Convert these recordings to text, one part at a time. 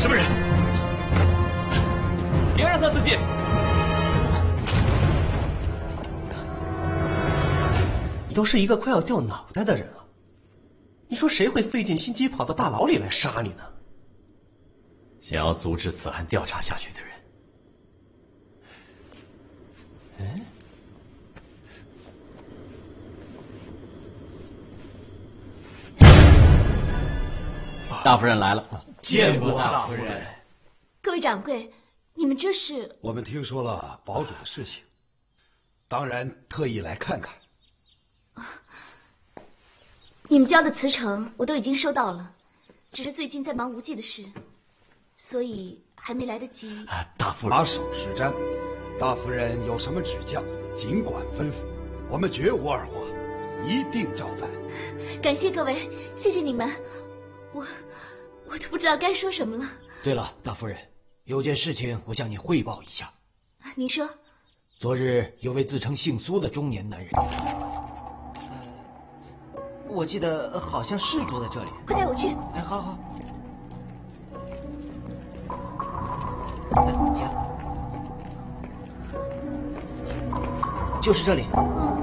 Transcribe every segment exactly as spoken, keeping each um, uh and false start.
什么人？别让他自尽！ 你都是一个快要掉脑袋的人了，你说谁会费尽心机跑到大牢里来杀你呢？ 想要阻止此案调查下去的人。 大夫人来了， 见过大夫人。 各位掌柜，你们这是？ 我们听说了堡主的事情，当然特意来看看。 你们交的辞呈我都已经收到了，只是最近在忙无忌的事，所以还没来得及。 啊，大夫人， 马首是瞻。大夫人有什么指教，尽管吩咐，我们绝无二话，一定照办。 感谢各位，谢谢你们。 我，我都不知道该说什么了。 对了，大夫人，有件事情我向你汇报一下。 你说。 昨日有位自称姓苏的中年男人，我记得好像是住在这里。 快带我去。 哎，好好。请。就是这里。 嗯。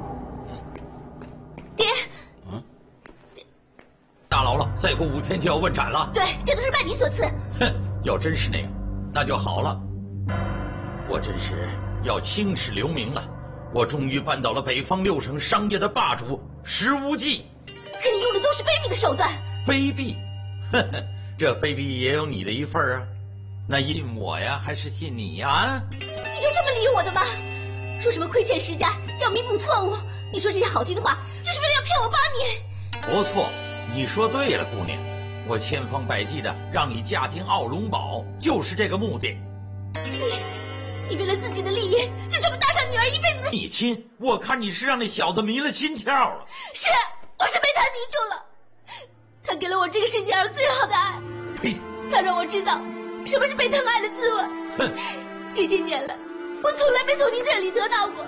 爹。 嗯。 大牢了，再过五天就要问斩了。 对，这都是拜你所赐。 哼，要真是那样，那就好了。我真是要青史留名了，我终于扳倒了北方六省商业的霸主石无忌。 可你用的都是卑鄙的手段。 卑鄙？呵呵，这卑鄙也有你的一份啊。那信我呀，还是信你呀？ 你就这么理我的吗？说什么亏欠世家，要弥补错误，你说这些好听的话，就是为了要骗我帮你。 不错。 你说对了，姑娘，我千方百计的让你嫁进奥龙堡，就是这个目的。 你，你为了自己的利益，就这么搭上女儿一辈子的你亲？我看你是让那小子迷了心窍了。 是，我是被他迷住了。他给了我这个世界上最好的爱， 呸！ 他让我知道什么是被疼爱的滋味。 哼， 这些年来，我从来没从您这里得到过。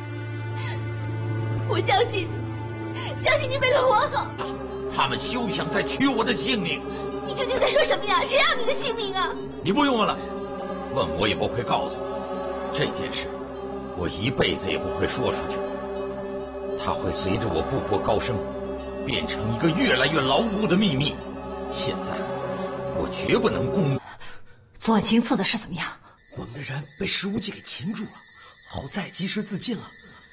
我相信你，相信你为了我好。 他们休想再取我的性命！ 你究竟在说什么呀？谁要你的性命啊？ 你不用问了，问我也不会告诉你。这件事，我一辈子也不会说出去。它会随着我步步高升，变成一个越来越牢固的秘密。现在，我绝不能公。 昨晚行刺的事怎么样？ 我们的人被石无忌给擒住了，好在及时自尽了。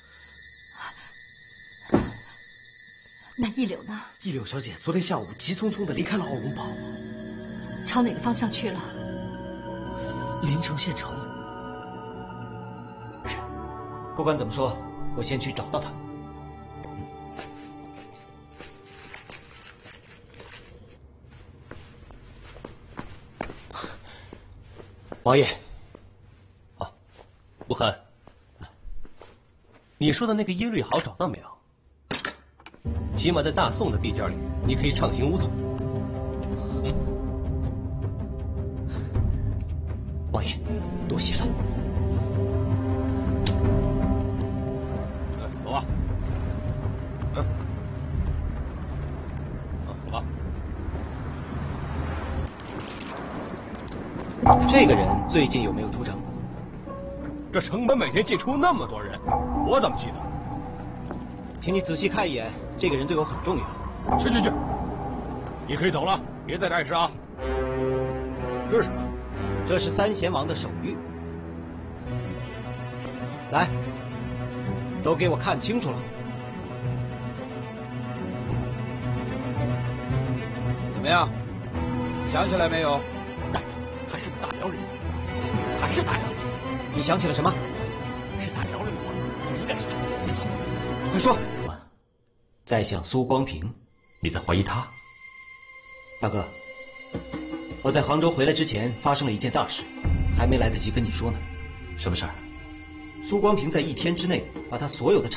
那一柳呢？ 一柳小姐昨天下午急匆匆的离开了奥龙堡， 朝哪个方向去了？ 临城县城。 不管怎么说，我先去找到他。王爷， 啊，吴痕，你说的那个耶律好找到没有？ 起码在大宋的地界里，你可以畅行无阻。 嗯，王爷，多谢了。 走吧。嗯，走吧。 这个人最近有没有出城？ 这城门每天进出那么多人，我怎么记得？ 请你仔细看一眼。 这个人对我很重要。 去去去，你可以走了，别在这碍事啊。这是什么？ 这是三贤王的手谕。来，都给我看清楚了。 怎么样？想起来没有？ 大辽，他是个大辽人，他是大辽人。 你想起了什么？ 是大辽人的话，就应该是他。没错， 快说。 在想苏光平， 你在怀疑他？ 大哥，我在杭州回来之前发生了一件大事，还没来得及跟你说呢。 什么事儿？ 苏光平在一天之内把他所有的产